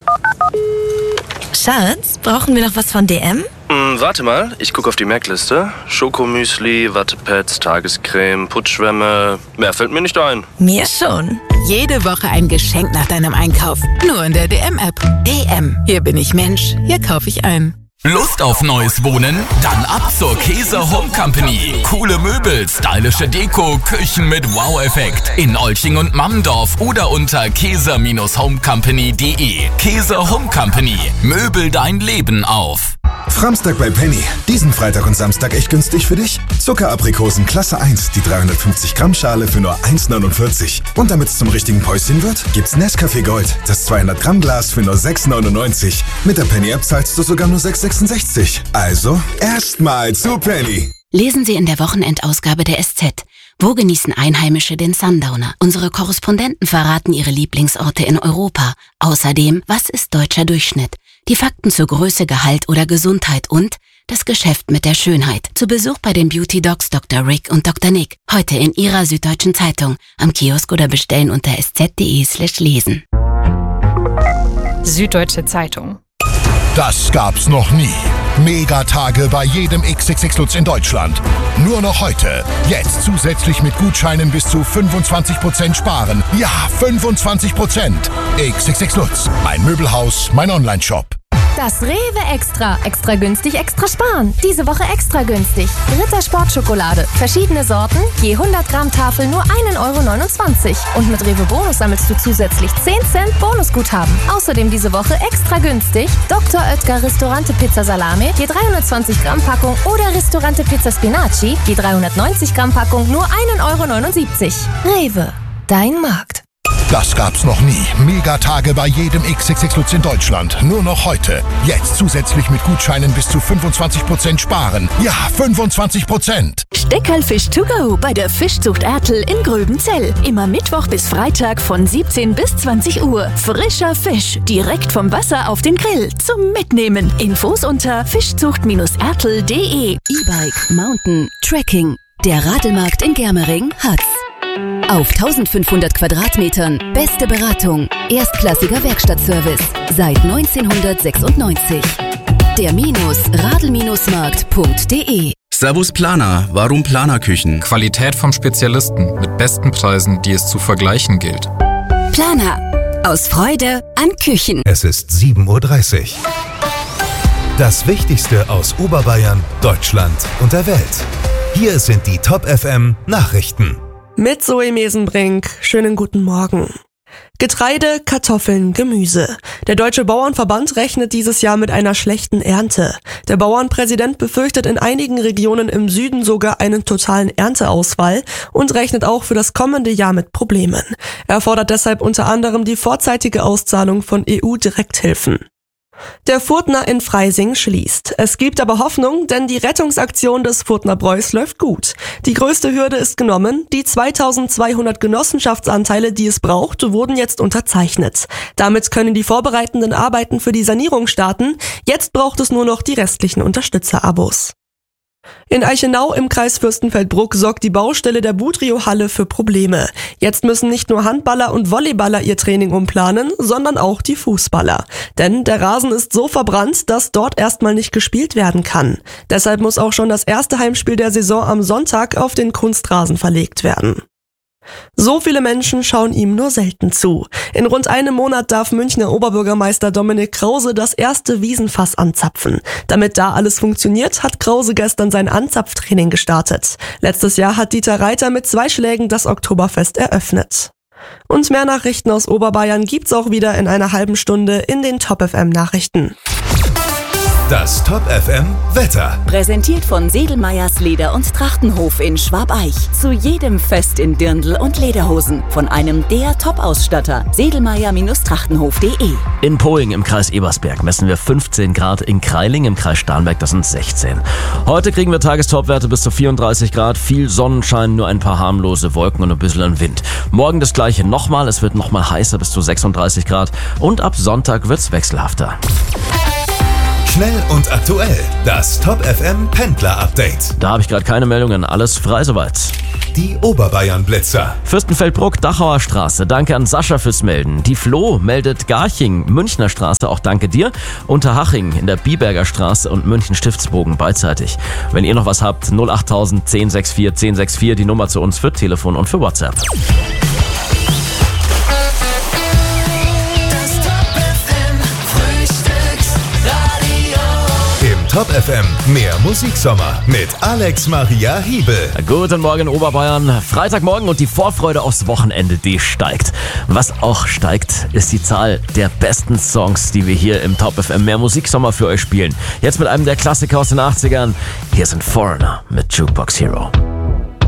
Schatz, brauchen wir noch was von DM? Warte mal, ich gucke auf die Merkliste. Schokomüsli, Wattepads, Tagescreme, Putzschwämme. Mehr fällt mir nicht ein. Mir schon. Jede Woche ein Geschenk nach deinem Einkauf. Nur in der DM-App. DM. Hier bin ich Mensch. Hier kaufe ich ein. Lust auf neues Wohnen? Dann ab zur Käser Home Company. Coole Möbel, stylische Deko, Küchen mit Wow-Effekt. In Olching und Mammendorf oder unter käser-homecompany.de. Käser Home Company. Möbel dein Leben auf. Framstag bei Penny. Diesen Freitag und Samstag echt günstig für dich? Zuckeraprikosen Klasse 1, die 350 Gramm Schale für nur 1,49. Und damit es zum richtigen Päuschen wird, gibt's Nescafé Gold, das 200 Gramm Glas für nur 6,99. Mit der Penny App zahlst du sogar nur 6,66. Also erstmal zu Penny. Lesen Sie in der Wochenendausgabe der SZ. Wo genießen Einheimische den Sundowner? Unsere Korrespondenten verraten ihre Lieblingsorte in Europa. Außerdem, was ist deutscher Durchschnitt? Die Fakten zur Größe, Gehalt oder Gesundheit und das Geschäft mit der Schönheit. Zu Besuch bei den Beauty Docs Dr. Rick und Dr. Nick. Heute in Ihrer Süddeutschen Zeitung. Am Kiosk oder bestellen unter sz.de/lesen. Süddeutsche Zeitung. Das gab's noch nie. Megatage bei jedem XXX Lutz in Deutschland. Nur noch heute. Jetzt zusätzlich mit Gutscheinen bis zu 25% sparen. Ja, 25%. XXX Lutz. Mein Möbelhaus, mein Online-Shop. Das Rewe Extra. Extra günstig, extra sparen. Diese Woche extra günstig. Ritter Sportschokolade. Verschiedene Sorten. Je 100 Gramm Tafel nur 1,29 €. Und mit Rewe Bonus sammelst du zusätzlich 10 Cent Bonusguthaben. Außerdem diese Woche extra günstig. Dr. Oetker Ristorante Pizza Salame. Je 320 Gramm Packung. Oder Ristorante Pizza Spinaci. Je 390 Gramm Packung nur 1,79 €. Rewe. Dein Markt. Das gab's noch nie. Megatage bei jedem XXX Lutz in Deutschland. Nur noch heute. Jetzt zusätzlich mit Gutscheinen bis zu 25% sparen. Ja, 25%. Steckerlfisch to go bei der Fischzucht Ertl in Gröbenzell. Immer Mittwoch bis Freitag von 17 bis 20 Uhr. Frischer Fisch, direkt vom Wasser auf den Grill. Zum Mitnehmen. Infos unter fischzucht-ertl.de. E-Bike, Mountain, Trekking. Der Radelmarkt in Germering hat's. Auf 1500 Quadratmetern. Beste Beratung. Erstklassiger Werkstattservice. Seit 1996. Der Radl-Markt.de. Servus Planer. Warum Planerküchen? Qualität vom Spezialisten mit besten Preisen, die es zu vergleichen gilt. Planer. Aus Freude an Küchen. Es ist 7:30 Uhr. Das Wichtigste aus Oberbayern, Deutschland und der Welt. Hier sind die Top FM Nachrichten. Mit Zoe Mesenbrink. Schönen guten Morgen. Getreide, Kartoffeln, Gemüse. Der Deutsche Bauernverband rechnet dieses Jahr mit einer schlechten Ernte. Der Bauernpräsident befürchtet in einigen Regionen im Süden sogar einen totalen Ernteausfall und rechnet auch für das kommende Jahr mit Problemen. Er fordert deshalb unter anderem die vorzeitige Auszahlung von EU-Direkthilfen. Der Furtner in Freising schließt. Es gibt aber Hoffnung, denn die Rettungsaktion des Furtner Bräus läuft gut. Die größte Hürde ist genommen. Die 2200 Genossenschaftsanteile, die es braucht, wurden jetzt unterzeichnet. Damit können die vorbereitenden Arbeiten für die Sanierung starten. Jetzt braucht es nur noch die restlichen Unterstützerabos. In Eichenau im Kreis Fürstenfeldbruck sorgt die Baustelle der Budrio-Halle für Probleme. Jetzt müssen nicht nur Handballer und Volleyballer ihr Training umplanen, sondern auch die Fußballer. Denn der Rasen ist so verbrannt, dass dort erstmal nicht gespielt werden kann. Deshalb muss auch schon das erste Heimspiel der Saison am Sonntag auf den Kunstrasen verlegt werden. So viele Menschen schauen ihm nur selten zu. In rund einem Monat darf Münchner Oberbürgermeister Dominik Krause das erste Wiesenfass anzapfen. Damit da alles funktioniert, hat Krause gestern sein Anzapftraining gestartet. Letztes Jahr hat Dieter Reiter mit 2 Schlägen das Oktoberfest eröffnet. Und mehr Nachrichten aus Oberbayern gibt's auch wieder in einer halben Stunde in den Top FM Nachrichten. Das Top FM Wetter. Präsentiert von Sedelmeyers Leder- und Trachtenhof in Schwabeich. Zu jedem Fest in Dirndl und Lederhosen. Von einem der Top-Ausstatter. Sedelmeyer-Trachtenhof.de. In Poing im Kreis Ebersberg messen wir 15 Grad. In Kreiling im Kreis Starnberg, das sind 16. Heute kriegen wir Tagestopwerte bis zu 34 Grad. Viel Sonnenschein, nur ein paar harmlose Wolken und ein bisschen Wind. Morgen das gleiche nochmal. Es wird nochmal heißer bis zu 36 Grad. Und ab Sonntag wird's wechselhafter. Schnell und aktuell. Das Top FM Pendler Update. Da habe ich gerade keine Meldungen. Alles frei soweit. Die Oberbayern Blitzer. Fürstenfeldbruck, Dachauer Straße. Danke an Sascha fürs Melden. Die Flo meldet Garching, Münchner Straße. Auch danke dir. Unterhaching in der Biberger Straße und München Stiftsbogen beidseitig. Wenn ihr noch was habt, 08000 1064 1064, die Nummer zu uns für Telefon und für WhatsApp. Top FM, mehr Musiksommer mit Alex Maria Hiebel. Guten Morgen Oberbayern. Freitagmorgen und die Vorfreude aufs Wochenende, die steigt. Was auch steigt, ist die Zahl der besten Songs, die wir hier im Top FM mehr Musiksommer für euch spielen. Jetzt mit einem der Klassiker aus den 80ern. Hier sind Foreigner mit Jukebox Hero.